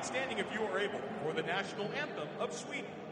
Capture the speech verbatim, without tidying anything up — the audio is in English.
remain standing if you are able for the national anthem of Sweden.